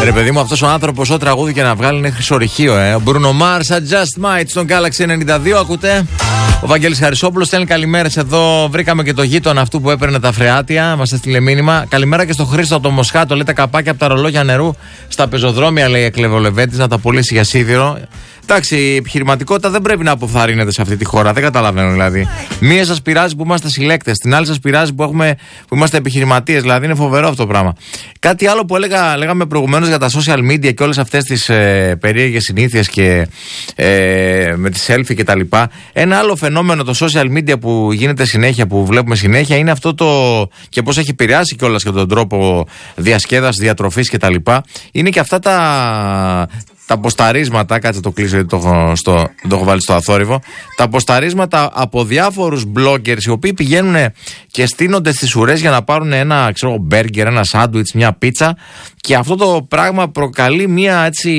Ρε παιδί μου, αυτός ο άνθρωπος, ό,τι τραγούδι και να βγάλει είναι χρυσορυχείο, Ο Bruno Mars, Just Might, στον Galaxy 92, ακούτε. Ο Βαγγέλης Χαρισόπουλος στέλνει καλημέρες εδώ. Βρήκαμε και το γείτονα αυτού που έπαιρνε τα φρεάτια. Μας έστειλε μήνυμα. Καλημέρα και στο Χρήστο από το Μοσχάτο. Λέει τα καπάκια από τα ρολόγια νερού στα πεζοδρόμια, λέει, εκλεβε ο Λεβέντης, να τα πουλήσει για σίδηρο. Εντάξει, η επιχειρηματικότητα δεν πρέπει να αποθαρρύνεται σε αυτή τη χώρα. Δεν καταλαβαίνω δηλαδή. Μία σας πειράζει που είμαστε συλλέκτες, την άλλη σας πειράζει που είμαστε επιχειρηματίες. Δηλαδή είναι φοβερό αυτό το πράγμα. Κάτι άλλο που λέγαμε προηγουμένως για τα social media και όλες αυτές τις περίεργες συνήθειες και με τη selfie κτλ. Ένα άλλο φαινόμενο, το social media που γίνεται συνέχεια, που βλέπουμε συνέχεια, είναι αυτό και πώς έχει επηρεάσει κιόλας και τον τρόπο διασκέδασης, διατροφής κτλ. Είναι και αυτά τα ποσταρίσματα, κάτσε το κλείσω γιατί το έχω βάλει στο αθόρυβο. Τα ποσταρίσματα από διάφορους bloggers οι οποίοι πηγαίνουν και στείνονται στις ουρές για να πάρουν ένα μπέργκερ, ένα σάντουιτς, μια πίτσα, και αυτό το πράγμα προκαλεί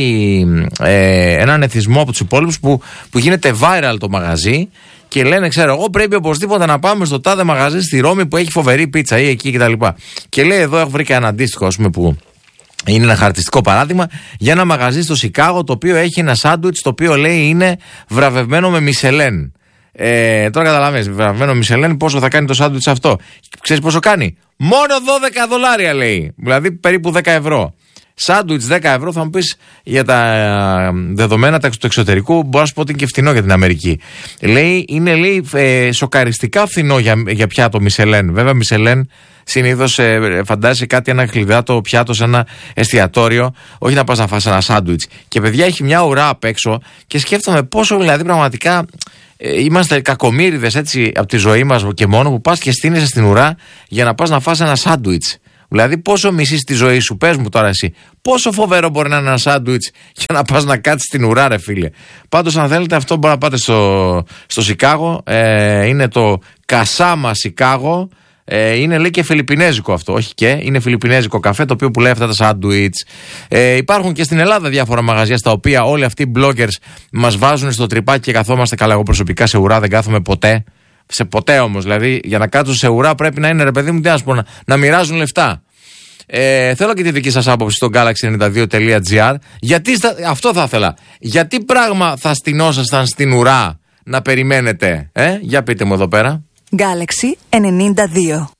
έναν εθισμό από τους υπόλοιπους που γίνεται viral το μαγαζί και λένε, ξέρω εγώ, πρέπει οπωσδήποτε να πάμε στο τάδε μαγαζί στη Ρώμη που έχει φοβερή πίτσα ή εκεί κτλ. Και λέει, εδώ έχω βρει και ένα αντίστοιχο, ας πούμε, που είναι ένα χαρακτηριστικό παράδειγμα για ένα μαγαζί στο Σικάγο το οποίο έχει ένα σάντουιτς το οποίο λέει είναι βραβευμένο με Μισελέν. Τώρα καταλαβαίνεις, βραβευμένο με Μισελέν, πόσο θα κάνει το σάντουιτς αυτό? Ξέρεις πόσο κάνει? Μόνο $12 λέει, δηλαδή περίπου 10 ευρώ. Σάντουιτς 10 ευρώ, θα μου πεις για τα δεδομένα του εξωτερικού, μπορώ να σου πω ότι είναι και φθηνό για την Αμερική. Είναι σοκαριστικά φθηνό για πιάτο Μισελέν. Βέβαια, Μισελέν συνήθως φαντάζεσαι κάτι, ένα χλιδάτο πιάτο σε ένα εστιατόριο, όχι να πας να φας ένα σάντουιτς. Και παιδιά, έχει μια ουρά απ' έξω και σκέφτομαι πόσο δηλαδή πραγματικά είμαστε κακομοίριδες έτσι από τη ζωή μας και μόνο που πας και στείνεσαι στην ουρά για να πας να φας ένα σάντουιτς. Δηλαδή, πόσο μισείς τη ζωή σου, πες μου τώρα εσύ. Πόσο φοβερό μπορεί να είναι ένα σάντουιτς για να πας να κάτσεις στην ουρά, ρε φίλε. Πάντως, αν θέλετε, αυτό μπορεί να πάτε στο Σικάγο. Είναι το Κασάμα Σικάγο. Είναι, λέει, και φιλιππινέζικο αυτό. Όχι και, είναι φιλιππινέζικο καφέ το οποίο πουλάει αυτά τα σάντουιτς. Υπάρχουν και στην Ελλάδα διάφορα μαγαζιά στα οποία όλοι αυτοί οι bloggers μας βάζουν στο τρυπάκι και καθόμαστε καλά. Εγώ προσωπικά σε ουρά δεν κάθομαι ποτέ. Σε ποτέ όμως. Δηλαδή, για να κάτσω σε ουρά πρέπει να είναι, ρε παιδί μου, τι να σου πω, να μοιράζουν λεφτά. Θέλω και τη δική σας άποψη στο galaxy92.gr. Γιατί αυτό θα ήθελα. Γιατί πράγμα θα στηνόσασταν στην ουρά να περιμένετε? Για πείτε μου εδώ πέρα. Galaxy 92.